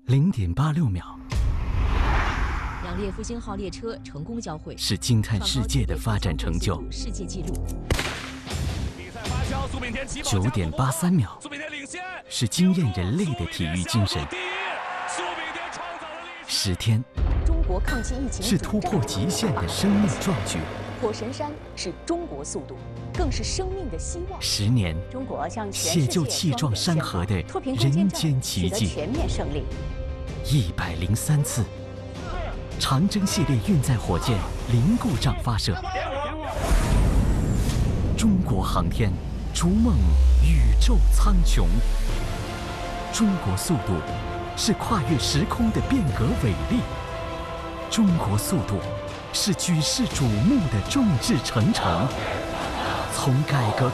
0.86秒， 两列复兴号列车成功交汇， 是惊叹世界的发展成就。 世界纪录。 比赛发酵，苏炳添起跑 9.83秒， 苏炳添领先， 是惊艳人类的体育精神。 苏炳添创造了历史。 10天， 中国抗击疫情是突破极限的生命壮举。 火神山是中国速度，更是生命的希望。 10年， 中国向全世界解救气壮山河的脱贫攻坚人间奇迹。 全面胜利。 103次，长征系列运载火箭零故障发射。中国航天逐梦宇宙苍穹。中国速度是跨越时空的变革伟力。中国速度是举世瞩目的众志成城。从改革